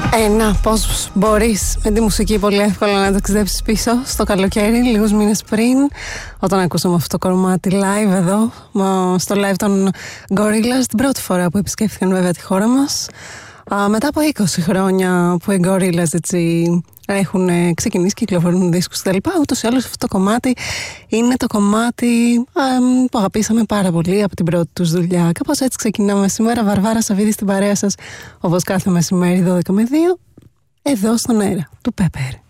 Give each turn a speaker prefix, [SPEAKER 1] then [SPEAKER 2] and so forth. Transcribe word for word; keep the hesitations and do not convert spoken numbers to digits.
[SPEAKER 1] Ε, να, πώς μπορείς με τη μουσική πολύ εύκολα να ταξιδέψεις πίσω στο καλοκαίρι, λίγους μήνες πριν, όταν ακούσαμε αυτό το κομμάτι live εδώ, στο live των Gorillaz, την πρώτη φορά που επισκέφθηκαν βέβαια τη χώρα μας. Α, μετά από είκοσι χρόνια που οι Gorillaz έτσι έχουν ξεκινήσει, κυκλοφορούν δίσκους κτλ. Ούτως ή άλλως αυτό το κομμάτι είναι το κομμάτι α, που αγαπήσαμε πάρα πολύ από την πρώτη τους δουλειά. Κάπως έτσι ξεκινάμε σήμερα. Βαρβάρα Σαββίδη στην παρέα σας, όπως κάθε μεσημέρι δώδεκα με δύο, εδώ στον αέρα του Pepper.